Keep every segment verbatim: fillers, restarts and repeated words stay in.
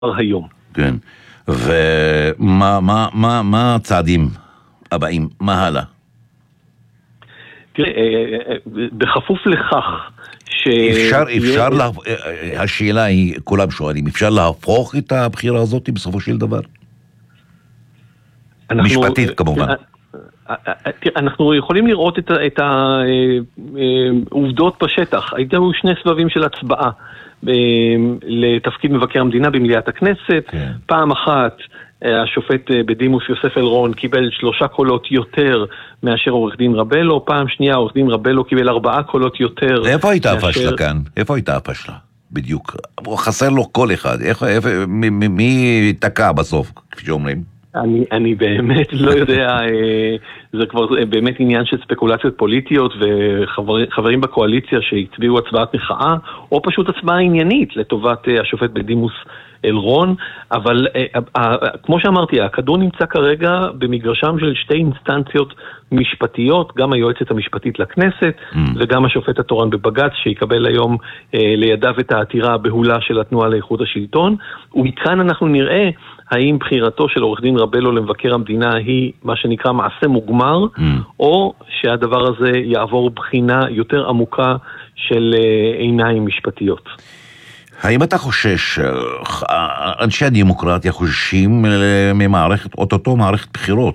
היום. כן. ומה מה מה מה הצעדים הבאים? מה הלאה? תראה, בכפוף לכך ש... אפשר, אפשר, לה... השאלה היא, כולם שואלים, אפשר להפוך את הבחירה הזאת בסופו של דבר? אנחנו... משפטית כמובן. אנחנו יכולים לראות את, את העובדות בשטח. הייתנו שני סבבים של הצבעה לתפקיד מבקר המדינה במליאת הכנסת. כן. פעם אחת השופט בדימוס יוסף אלרון קיבל שלושה קולות יותר מאשר עורך דין רבלו, פעם שנייה עורך דין רבלו קיבל ארבעה קולות יותר. איפה הייתה מאשר... הפשלה כאן? איפה הייתה הפשלה? בדיוק. חסר לו קול אחד. איך, איפה, מי, מי תקע בסוף, כפי שאומרים? אני, אני באמת לא יודע, זה כבר באמת עניין של ספקולציות פוליטיות וחברים בקואליציה שהצביעו הצבעת מחאה, או פשוט הצבעה עניינית לטובת השופט בדימוס אלרון, אבל כמו שאמרתי, הכדור נמצא כרגע במגרשם של שתי אינסטנציות משפטיות, גם היועצת המשפטית לכנסת mm. וגם השופט התורן בבג"ץ שיקבל היום לידיו את העתירה הבהולה של התנועה לאיכות השלטון, ומכאן אנחנו נראה האם בחירתו של עורך דין רבלו למבקר המדינה היא מה שנקרא מעשה מוגמר, mm. או שהדבר הזה יעבור בחינה יותר עמוקה של עיניים משפטיות. האם אתה חושש, אנשי הדמוקרטיה חוששים ממערכת, אותו מערכת בחירות?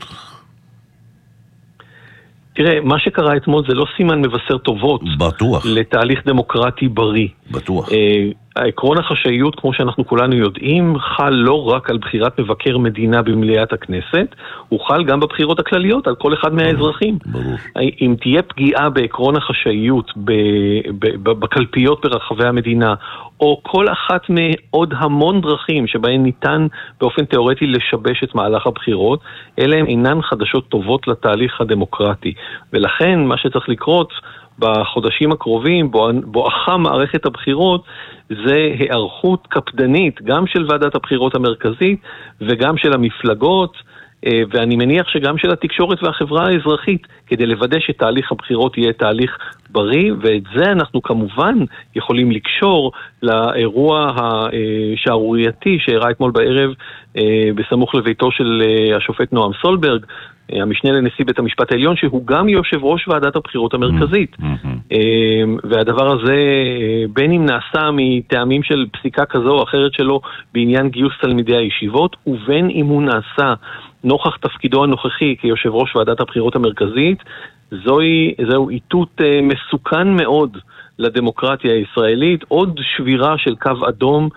תראה, מה שקרה אתמול זה לא סימן מבשר טובות. בטוח. לתהליך דמוקרטי בריא. בטוח. העקרון החשאיות, כמו שאנחנו כולנו יודעים, חל לא רק על בחירת מבקר מדינה במליאת הכנסת, הוא חל גם בבחירות הכלליות, על כל אחד מהאזרחים. ברור. אם תהיה פגיעה בעקרון החשאיות בקלפיות ברחבי המדינה, או כל אחת מעוד המון דרכים שבהן ניתן באופן תיאורטי לשבש את מהלך הבחירות, אלה הן אינן חדשות טובות לתהליך הדמוקרטי. ולכן מה שצריך לקרות בחודשים הקרובים, בואכה מערכת הבחירות, זה הערכות קפדנית, גם של ועדת הבחירות המרכזית, וגם של המפלגות, ואני מניח שגם של התקשורת והחברה האזרחית, כדי לוודא שתהליך הבחירות יהיה תהליך בריא, ואת זה אנחנו כמובן יכולים לקשור לאירוע השערורייתי שהראה אתמול בערב בסמוך לביתו של השופט נועם סולברג, המשנה לנשיא בית המשפט העליון, שהוא גם יושב ראש ועדת הבחירות המרכזית. והדבר הזה, בין אם נעשה מטעמים של פסיקה כזו או אחרת שלו בעניין גיוס תלמידי הישיבות, ובין אם הוא נעשה נוכח תפקידו הנוכחי כיושב ראש ועדת הבחירות המרכזית, זוהי, זהו איתות מסוכן מאוד לדמוקרטיה הישראלית, עוד שבירה של קו אדום,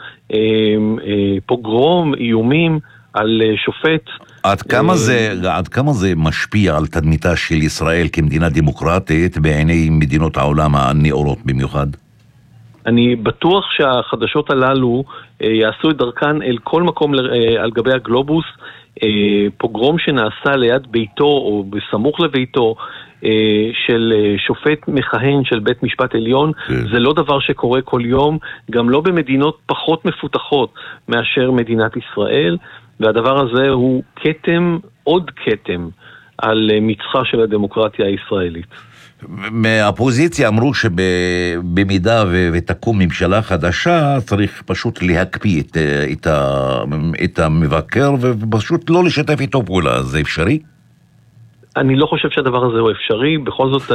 פוגרום, איומים על שופט. עד כמה זה, עד כמה זה משפיע על תדמיתה של ישראל כמדינה דמוקרטית בעיני מדינות העולם הנאורות במיוחד? אני בטוח שהחדשות הללו יעשו את דרכן אל כל מקום על גבי הגלובוס. פוגרום שנעשה ליד ביתו או בסמוך לביתו של שופט מכהן של בית משפט עליון, זה לא דבר שקורה כל יום, גם לא במדינות פחות מפותחות מאשר מדינת ישראל, והדבר הזה הוא כתם, עוד כתם, על מצחה של הדמוקרטיה הישראלית. מהאופוזיציה אמרו שבמידה ותקום ממשלה חדשה, צריך פשוט להקפיא את, את, את המבקר ופשוט לא לשתף איתו פעולה. זה אפשרי? אני לא חושב שהדבר הזה הוא אפשרי. בכל זאת,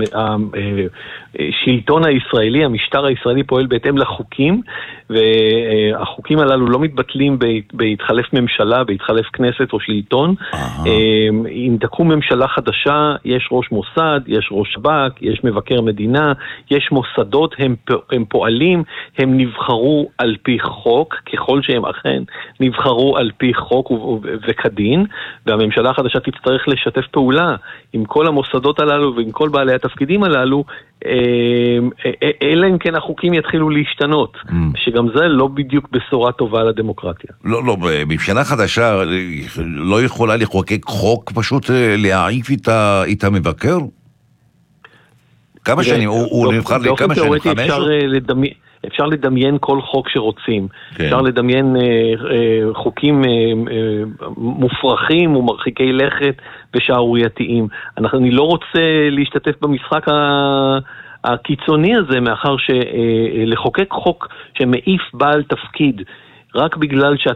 השלטון הישראלי, המשטר הישראלי פועל בהתאם לחוקים, והחוקים הללו לא מתבטלים בהתחלף ממשלה, בהתחלף כנסת או שלטון. אם תקום ממשלה חדשה, יש ראש מוסד, יש ראש שב"כ, יש מבקר מדינה, יש מוסדות, הם, הם פועלים, הם נבחרו על פי חוק, ככל שהם אכן נבחרו על פי חוק וכדין, והממשלה החדשה תצטרך לשתף פעולה עם כל המוסדות הללו ועם כל בעלי התפקידים הללו, אלא אם כן החוקים יתחילו להשתנות, שגם זה לא בדיוק בשורה טובה לדמוקרטיה. לא, לא, ממשלה חדשה לא יכולה לחוקק חוק פשוט להעיף את המבקר? כמה שנים? הוא נבחר לכמה שנים? חמש? אפשר לדמיין כל חוק שרוצים. כן. אפשר לדמיין אה, אה, חוקים אה, אה, מופרכים ומרחיקי לכת ושערורייתיים. אנחנו, אני לא רוצה להשתתף במשחק ה... הקיצוני הזה, מאחר שלחוקק חוק שמעיף בעל תפקיד רק בגלל שה...